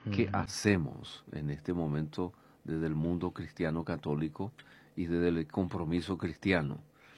¿Qué hacemos en este momento desde el mundo cristiano católico y desde el compromiso cristiano?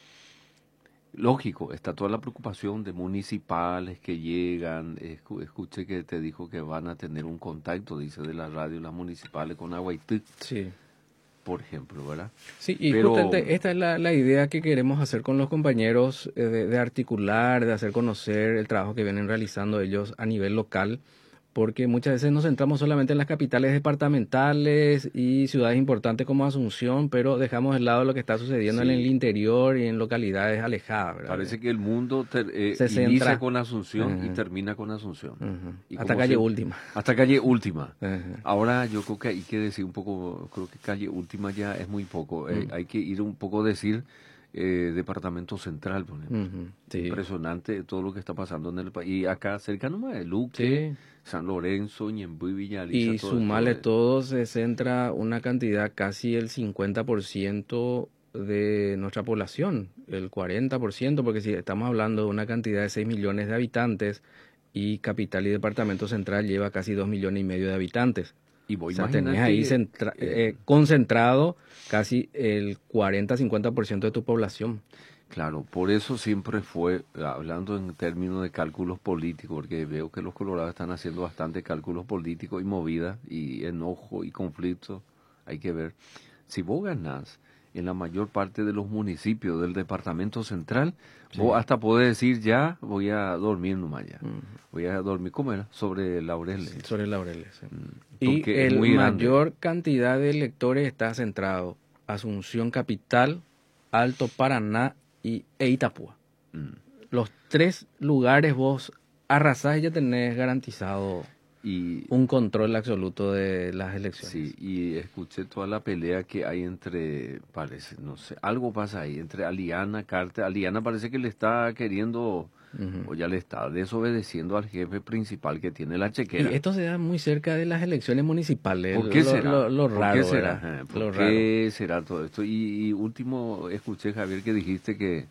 Lógico, está toda la preocupación de municipales que llegan. Escuché que te dijo que van a tener un contacto, dice de la radio, las municipales con Aguaití, Sí. por ejemplo, ¿verdad? Sí, y Pero justamente esta es la idea que queremos hacer con los compañeros, de articular, de hacer conocer el trabajo que vienen realizando ellos a nivel local, porque muchas veces nos centramos solamente en las capitales departamentales y ciudades importantes como Asunción, pero dejamos de lado lo que está sucediendo en el sí, interior y en localidades alejadas, ¿verdad? parece que el mundo Se inicia centra. con Asunción y Ajá, termina con Asunción. ajá. Y Hasta como calle siempre, última. hasta calle última. Ajá. Ahora yo creo que hay que decir un poco, creo que calle última ya es muy poco. Hay que ir un poco a decir departamento central, por ejemplo. Sí. Impresionante todo lo que está pasando en el país. Y acá cerca nomás de Luque, Sí. San Lorenzo, Ñemby, Villa Y Alicia, todo sumarle esto. todo, se centra una cantidad, casi el 50% de nuestra población, el 40%, porque si estamos hablando de una cantidad de 6 millones de habitantes y capital y departamento central lleva casi 2,5 millones de habitantes. Y O vos sea, tenés ahí imagínate, concentrado casi el 40-50% de tu población. claro, por eso siempre fue, hablando en términos de cálculos políticos, porque veo que los colorados están haciendo bastante cálculos políticos y movida y enojo y conflicto, hay que ver. Si vos ganás en la mayor parte de los municipios del departamento central, Sí. vos hasta podés decir ya voy a dormir nomás ya. Ujú. Voy a dormir, ¿cómo era? Sobre Laureles. Sí, sobre Laureles. Sí. Y Porque es el muy grande. mayor cantidad de electores está centrado Asunción Capital, Alto Paraná e Itapúa. Mm. Los tres lugares vos arrasás y ya tenés garantizado Y un control absoluto de las elecciones. sí, y escuché toda la pelea que hay entre, parece, no sé, algo pasa ahí, entre Aliana, Carter. Aliana parece que le está queriendo, Ujú. o ya le está desobedeciendo al jefe principal que tiene la chequera. Y esto se da muy cerca de las elecciones municipales. ¿Por qué será? Lo ¿Por raro, qué será? ¿verdad? ¿Por Lo qué será todo esto? Y último, escuché, Javier, que dijiste que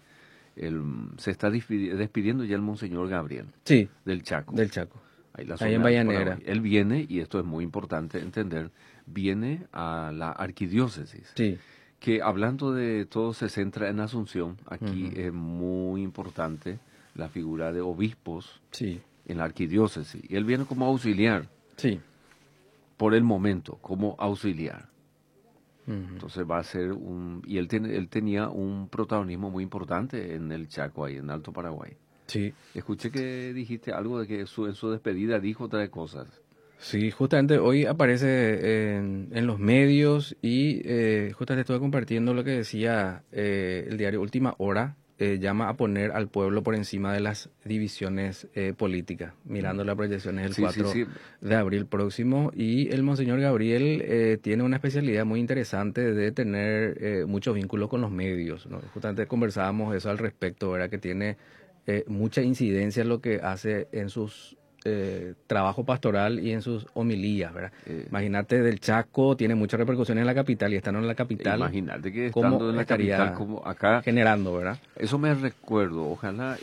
se está despidiendo ya el Monseñor Gabriel Sí, del Chaco. del Chaco. Ahí, la Ahí zona en de Bahía Paraguay. Negra. Él viene, y esto es muy importante entender, viene a la arquidiócesis, Sí. que hablando de todo se centra en Asunción. Aquí Ujú. es muy importante la figura de obispos Sí, en la arquidiócesis. Y él viene como auxiliar, sí. por el momento, como auxiliar. Ujú. Entonces va a ser y él tenía un protagonismo muy importante en el Chaco, ahí en Alto Paraguay. Sí. Escuché que dijiste algo de que en su despedida dijo otras cosas. Sí, justamente hoy aparece en los medios y justamente estuve compartiendo lo que decía el diario Última Hora, llama a poner al pueblo por encima de las divisiones políticas, mirando las proyecciones del Sí, 4 sí. de abril próximo. Y el Monseñor Gabriel tiene una especialidad muy interesante de tener muchos vínculos con los medios, ¿no? Justamente conversábamos eso al respecto, ¿verdad? Que tiene mucha incidencia en lo que hace en sus trabajo pastoral y en sus homilías, ¿verdad? Imagínate, del Chaco tiene mucha repercusión en la capital y estando en la capital, Imagínate que ¿cómo estando en la estaría capital como acá, generando, verdad? eso me recuerdo, ojalá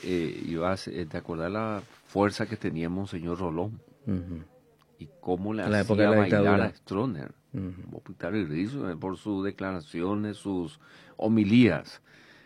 te acordás la fuerza que tenía Monseñor Rolón Ujú. y cómo le En la época hacía de la bailar dictadura. a Stroessner, Ujú. como Pitar y Rizzo, por sus declaraciones, sus homilías.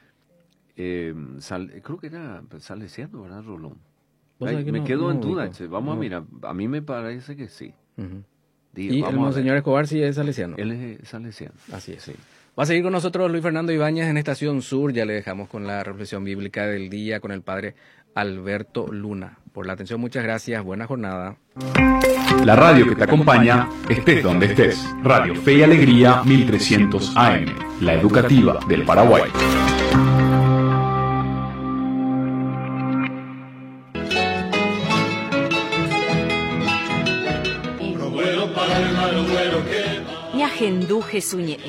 Creo que era salesiano, ¿verdad, Rolón? Vos Ay, sabés que me quedo en duda, ubico. che. Vamos a No. mirar. A mí me parece que sí. Ujú. Digo, Y el vamos a ver. Monseñor Escobar sí es salesiano. Él es salesiano. Así es. Sí. Va a seguir con nosotros Luis Fernando Ibáñez en Estación Sur. Ya le dejamos con la reflexión bíblica del día con el padre Alberto Luna. Por la atención, muchas gracias. Buena jornada. La radio que te acompaña, estés donde estés. Radio Fe y Alegría 1300 AM, la educativa del Paraguay. Ñahenduje suñe'e.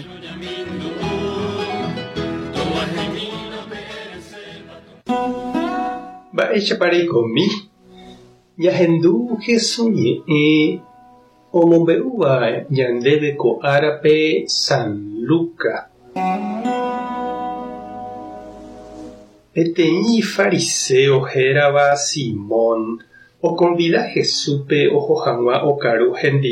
Mba'éichapareikomi ñahenduje suñe'ẽ omombe'úva ñandéve ko árape San Luca. Peteĩ fariseo hérava Simón oconvida Jesúspe oho hag̃ua okaru hendive